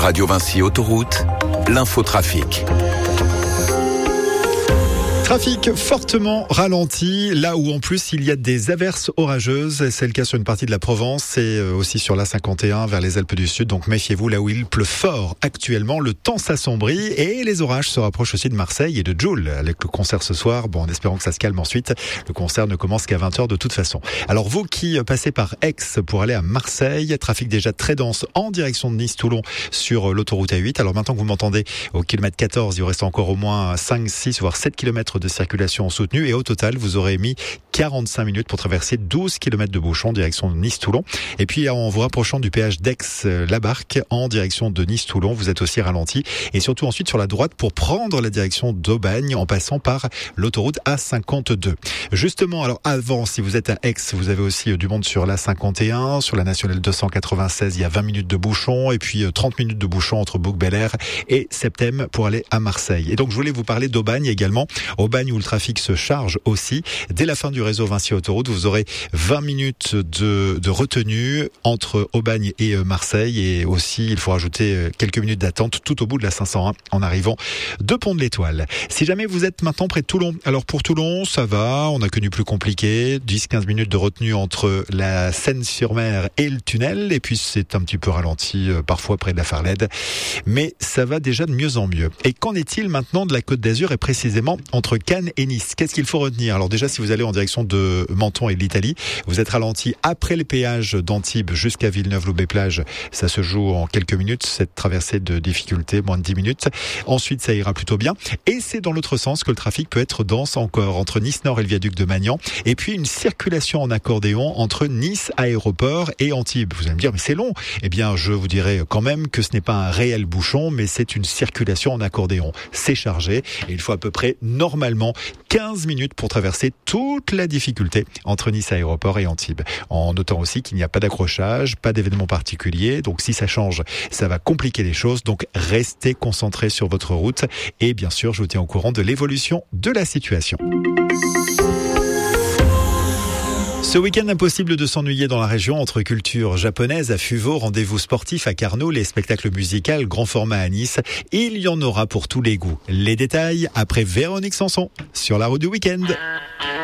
Radio Vinci Autoroute, l'infotrafic. Trafic fortement ralenti, là où en plus il y a des averses orageuses. C'est le cas sur une partie de la Provence et aussi sur l'A51 vers les Alpes du Sud. Donc méfiez-vous, là où il pleut fort actuellement, le temps s'assombrit et les orages se rapprochent aussi de Marseille et de Jul. Avec le concert ce soir, en espérant que ça se calme ensuite. Le concert ne commence qu'à 20h de toute façon. Alors vous qui passez par Aix pour aller à Marseille, trafic déjà très dense en direction de Nice-Toulon sur l'autoroute A8. Alors maintenant que vous m'entendez au kilomètre 14, il vous reste encore au moins 5, 6 voire 7 km de circulation soutenue et au total vous aurez mis 45 minutes pour traverser 12 km de bouchons direction de Nice-Toulon. Et puis en vous rapprochant du péage d'Aix-la-Barque en direction de Nice-Toulon, vous êtes aussi ralenti et surtout ensuite sur la droite pour prendre la direction d'Aubagne en passant par l'autoroute A52. Justement, alors avant, si vous êtes à Aix, vous avez aussi du monde sur l'A51, sur la nationale 296, il y a 20 minutes de bouchons et puis 30 minutes de bouchons entre Bouc-Bel-Air et Septem pour aller à Marseille. Et donc je voulais vous parler d'Aubagne également. Aubagne où le trafic se charge aussi. Dès la fin du réseau Vinci Autoroute, vous aurez 20 minutes de retenue entre Aubagne et Marseille et aussi il faut rajouter quelques minutes d'attente tout au bout de la 501 en arrivant de Pont de l'Étoile. Si jamais vous êtes maintenant près de Toulon, alors pour Toulon ça va, on a connu plus compliqué, 10-15 minutes de retenue entre la Seine-sur-Mer et le tunnel et puis c'est un petit peu ralenti parfois près de la Farlède, mais ça va déjà de mieux en mieux. Et qu'en est-il maintenant de la Côte d'Azur et précisément entre Cannes et Nice? Qu'est-ce qu'il faut retenir? Alors déjà, si vous allez en direction de Menton et de l'Italie, vous êtes ralenti après le péage d'Antibes jusqu'à Villeneuve-Loubet-Plage. Ça se joue en quelques minutes, cette traversée de difficulté, moins de 10 minutes. Ensuite, ça ira plutôt bien. Et c'est dans l'autre sens que le trafic peut être dense encore, entre Nice-Nord et le viaduc de Magnan. Et puis, une circulation en accordéon entre Nice Aéroport et Antibes. Vous allez me dire, mais c'est long. Eh bien, je vous dirais quand même que ce n'est pas un réel bouchon, mais c'est une circulation en accordéon. C'est chargé et il faut à peu près normalement 15 minutes pour traverser toute la difficulté entre Nice Aéroport et Antibes. En notant aussi qu'il n'y a pas d'accrochage, pas d'événement particulier. Donc si ça change, ça va compliquer les choses. Donc restez concentrés sur votre route. Et bien sûr, je vous tiens au courant de l'évolution de la situation. Ce week-end, impossible de s'ennuyer dans la région entre culture japonaise à Fuveau, rendez-vous sportif à Carnot, les spectacles musicaux grand format à Nice. Il y en aura pour tous les goûts. Les détails après Véronique Sanson sur la route du week-end.